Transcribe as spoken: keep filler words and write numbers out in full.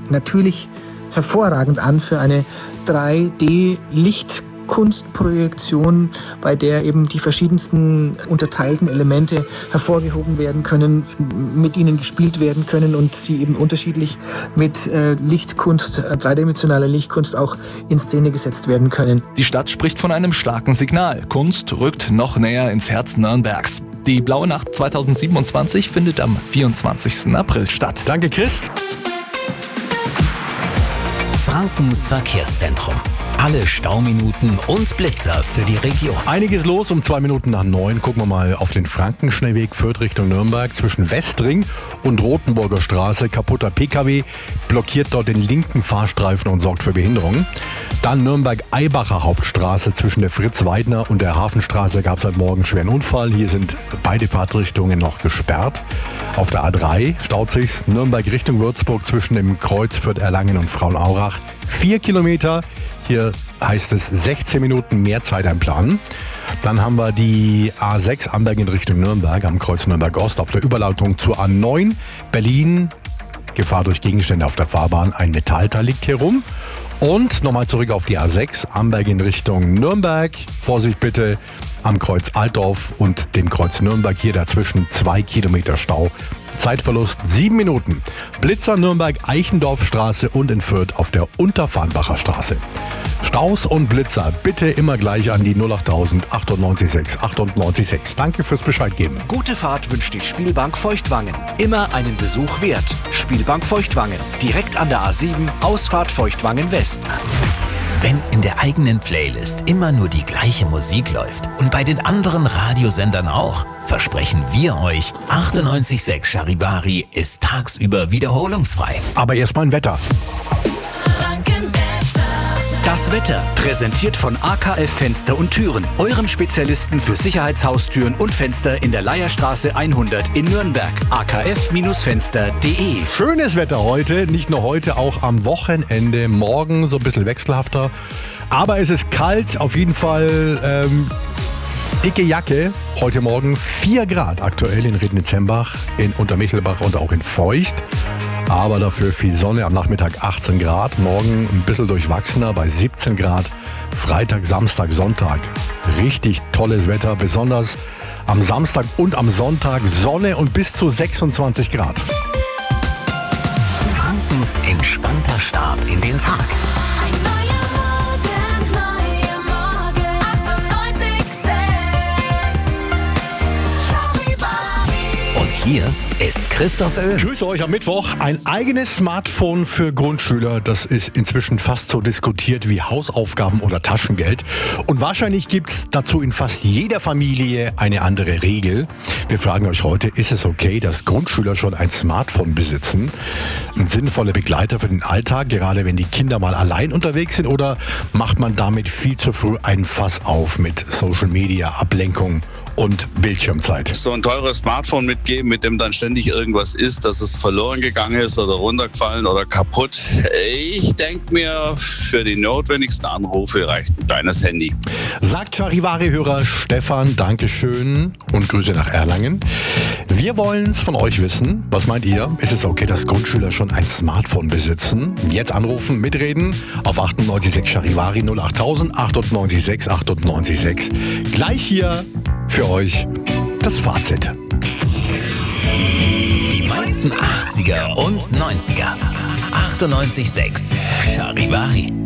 natürlich hervorragend an für eine drei D-Lichtkunstprojektion, bei der eben die verschiedensten unterteilten Elemente hervorgehoben werden können, mit ihnen gespielt werden können und sie eben unterschiedlich mit äh, Lichtkunst, äh, dreidimensionaler Lichtkunst auch in Szene gesetzt werden können. Die Stadt spricht von einem starken Signal. Kunst rückt noch näher ins Herz Nürnbergs. Die Blaue Nacht zweitausendsiebenundzwanzig findet am vierundzwanzigsten April statt. Danke, Chris. Frankens Verkehrszentrum. Alle Stauminuten und Blitzer für die Region. Einiges los um zwei Minuten nach neun. Gucken wir mal auf den Frankenschnellweg Fürth Richtung Nürnberg. Zwischen Westring und Rothenburger Straße. Kaputter P K W blockiert dort den linken Fahrstreifen und sorgt für Behinderung. Dann Nürnberg-Eibacher Hauptstraße. Zwischen der Fritz-Weidner und der Hafenstraße gab es heute Morgen einen schweren Unfall. Hier sind beide Fahrtrichtungen noch gesperrt. Auf der A drei staut sich's Nürnberg Richtung Würzburg zwischen dem Kreuz Fürth-Erlangen und Frauenaurach. Vier Kilometer. Hier heißt es sechzehn Minuten mehr Zeit einplanen. Dann haben wir die A sechs Amberg in Richtung Nürnberg am Kreuz Nürnberg-Ost auf der Überleitung zur A neun Berlin. Gefahr durch Gegenstände auf der Fahrbahn. Ein Metallteil liegt hier rum. Und nochmal zurück auf die A sechs Amberg in Richtung Nürnberg. Vorsicht bitte am Kreuz Altdorf und dem Kreuz Nürnberg. Hier dazwischen zwei Kilometer Stau. Zeitverlust sieben Minuten. Blitzer Nürnberg Eichendorfstraße und in Fürth auf der Unterfarnbacher Straße. Staus und Blitzer bitte immer gleich an die null achttausend achtundneunzig sechs achtundneunzig sechs. Danke fürs Bescheid geben. Gute Fahrt wünscht die Spielbank Feuchtwangen. Immer einen Besuch wert. Spielbank Feuchtwangen. Direkt an der A sieben, Ausfahrt Feuchtwangen West. Wenn in der eigenen Playlist immer nur die gleiche Musik läuft und bei den anderen Radiosendern auch, versprechen wir euch, achtundneunzig Komma sechs Charivari ist tagsüber wiederholungsfrei. Aber erstmal ein Wetter. Das Wetter, präsentiert von A K F Fenster und Türen, eurem Spezialisten für Sicherheitshaustüren und Fenster in der Leierstraße hundert in Nürnberg. a k f Fenster punkt d e. Schönes Wetter heute, nicht nur heute, auch am Wochenende. Morgen so ein bisschen wechselhafter. Aber es ist kalt, auf jeden Fall ähm, dicke Jacke. Heute Morgen vier Grad aktuell in Rednitzembach, in Untermichelbach und auch in Feucht. Aber dafür viel Sonne, am Nachmittag achtzehn Grad, morgen ein bisschen durchwachsener bei siebzehn Grad, Freitag, Samstag, Sonntag. Richtig tolles Wetter, besonders am Samstag und am Sonntag Sonne und bis zu sechsundzwanzig Grad. Frankens entspannter Start in den Tag. Hier ist Christoph Öl. Grüße euch am Mittwoch. Ein eigenes Smartphone für Grundschüler, das ist inzwischen fast so diskutiert wie Hausaufgaben oder Taschengeld. Und wahrscheinlich gibt es dazu in fast jeder Familie eine andere Regel. Wir fragen euch heute, ist es okay, dass Grundschüler schon ein Smartphone besitzen? Ein sinnvoller Begleiter für den Alltag, gerade wenn die Kinder mal allein unterwegs sind? Oder macht man damit viel zu früh ein Fass auf mit Social Media, Ablenkung und Bildschirmzeit? So ein teures Smartphone mitgeben, mit dem dann ständig irgendwas ist, dass es verloren gegangen ist oder runtergefallen oder kaputt. Ich denke mir, für die notwendigsten Anrufe reicht ein kleines Handy. Sagt Charivari-Hörer Stefan, Dankeschön und Grüße nach Erlangen. Wir wollen es von euch wissen. Was meint ihr? Ist es okay, dass Grundschüler schon ein Smartphone besitzen? Jetzt anrufen, mitreden auf achtundneunzig Komma sechs Charivari null achttausend achtundneunzig Komma sechs achtundneunzig Komma sechs. Gleich hier für euch das Fazit. Die meisten achtziger und neunziger. achtundneunzig Komma sechs Charivari.